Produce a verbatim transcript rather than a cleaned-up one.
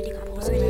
ดีครับผมสวัสดี